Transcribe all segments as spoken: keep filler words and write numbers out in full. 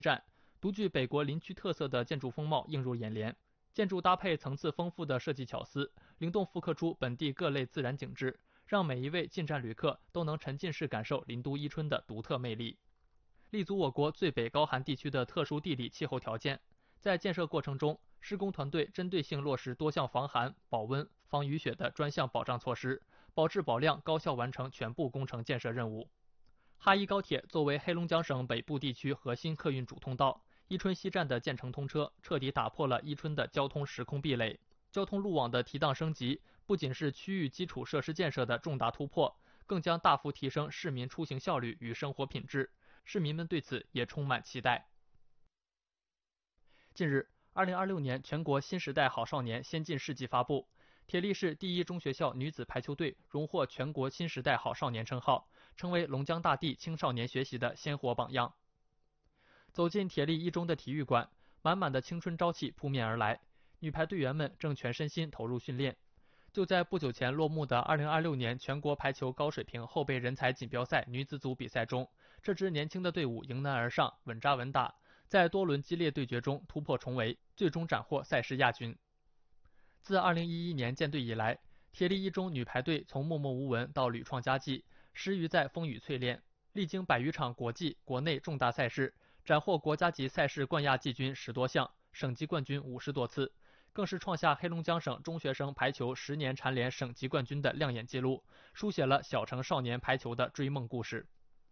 站，独具北国林区特色的建筑风貌映入眼帘。建筑搭配层次丰富的设计巧思，灵动复刻出本地各类自然景致，让每一位进站旅客都能沉浸式感受林都伊春的独特魅力。立足我国最北高寒地区的特殊地理气候条件，在建设过程中，施工团队针对性落实多项防寒、保温、防雨雪的专项保障措施，保质保量，高效完成全部工程建设任务。哈伊高铁作为黑龙江省北部地区核心客运主通道，伊春西站的建成通车，彻底打破了伊春的交通时空壁垒。交通路网的提档升级，不仅是区域基础设施建设的重大突破，更将大幅提升市民出行效率与生活品质。市民们对此也充满期待。近日，二零二六年全国新时代好少年先进事迹发布，铁力市第一中学校女子排球队荣获全国新时代好少年称号，成为龙江大地青少年学习的鲜活榜样。走进铁力一中的体育馆，满满的青春朝气扑面而来，女排队员们正全身心投入训练。就在不久前落幕的二零二六年全国排球高水平后备人才锦标赛女子组比赛中，这支年轻的队伍迎难而上，稳扎稳打，在多轮激烈对决中突破重围，最终斩获赛事亚军。自二零一一年建队以来，铁力一中女排队从默默无闻到屡创佳绩，始于在风雨淬炼，历经百余场国际、国内重大赛事，斩获国家级赛事冠亚季军十多项，省级冠军五十多次，更是创下黑龙江省中学生排球十年蝉联省级冠军的亮眼记录，书写了小城少年排球的追梦故事。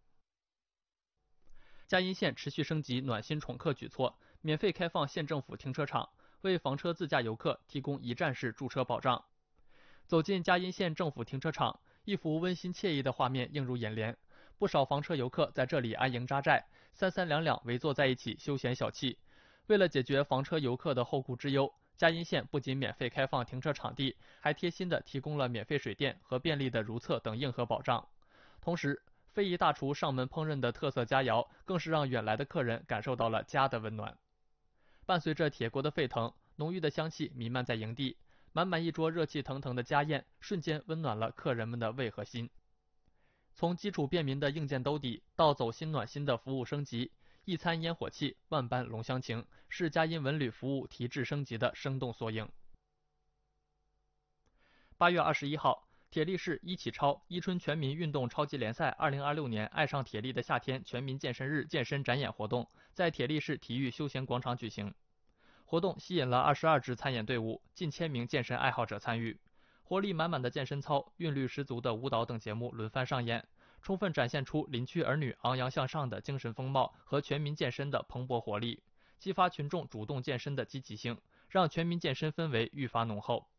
嘉荫县持续升级暖心宠客举措，免费开放县政府停车场，为房车自驾游客提供一站式驻车保障。走进嘉荫县政府停车场，一幅温馨惬意的画面映入眼帘，不少房车游客在这里安营扎寨，三三两两围坐在一起休闲小憩。为了解决房车游客的后顾之忧，嘉荫县不仅免费开放停车场地，还贴心地提供了免费水电和便利的如厕等硬核保障。同时，非遗大厨上门烹饪的特色佳肴，更是让远来的客人感受到了家的温暖。伴随着铁锅的沸腾，浓郁的香气弥漫在营地，满满一桌热气腾腾的家宴，瞬间温暖了客人们的胃和心。从基础便民的硬件兜底，到走心暖心的服务升级，一餐烟火气，万般浓香情，是嘉荫文旅服务提质升级的生动缩影。八月二十一号，铁力市一起超伊春全民运动超级联赛二零二六年爱上铁力的夏天全民健身日健身展演活动在铁力市体育休闲广场举行。活动吸引了二十二支参演队伍，近千名健身爱好者参与。活力满满的健身操、韵律十足的舞蹈等节目轮番上演，充分展现出林区儿女昂扬向上的精神风貌和全民健身的蓬勃活力，激发群众主动健身的积极性，让全民健身氛围愈发浓厚。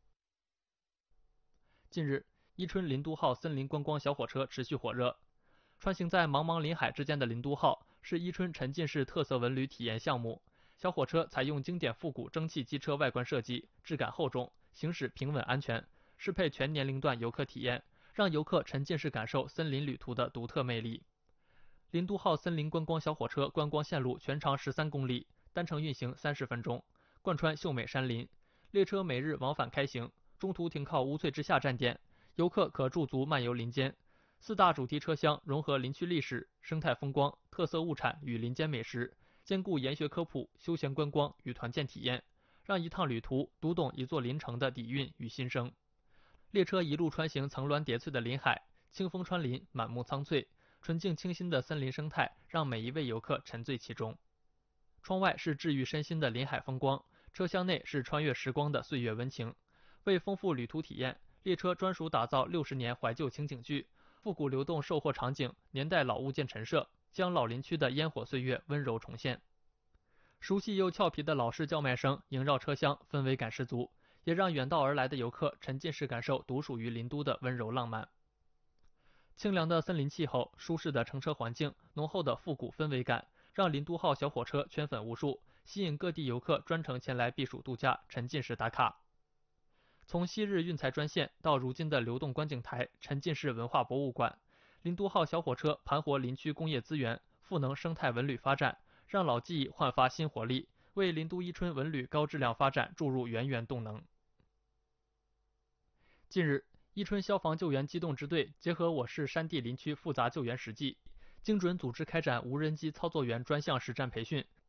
近日，伊春林都号森林观光小火车持续火热。穿行在茫茫林海之间的林都号是伊春沉浸式特色文旅体验项目。小火车采用经典复古蒸汽机车外观设计，质感厚重，行驶平稳安全，适配全年龄段游客体验，让游客沉浸式感受森林旅途的独特魅力。林都号森林观光小火车观光线路全长十三公里，单程运行三十分钟，贯穿秀美山林。列车每日往返开行，中途停靠乌翠之下站点，游客可驻足漫游林间。四大主题车厢融合林区历史、生态风光、特色物产与林间美食，兼顾研学科普、休闲观光与团建体验，让一趟旅途读懂一座林城的底蕴与心声。列车一路穿行层峦叠翠的林海，清风穿林，满目苍翠，纯净清新的森林生态让每一位游客沉醉其中。窗外是治愈身心的林海风光，车厢内是穿越时光的岁月温情。为丰富旅途体验，列车专属打造六十年怀旧情景剧，复古流动售货场景，年代老物件陈设，将老林区的烟火岁月温柔重现。熟悉又俏皮的老式叫卖声萦绕车厢，氛围感十足，也让远道而来的游客沉浸式感受独属于林都的温柔浪漫。清凉的森林气候，舒适的乘车环境，浓厚的复古氛围感，让林都号小火车圈粉无数，吸引各地游客专程前来避暑度假，沉浸式打卡。从昔日运材专线到如今的流动观景台、沉浸式文化博物馆，林都号小火车盘活林区工业资源，赋能生态文旅发展，让老记忆焕发新活力，为林都伊春文旅高质量发展注入源源动能。近日，伊春消防救援机动支队结合我市山地林区复杂救援实际， 精准组织开展无人机操作员专项实战培训，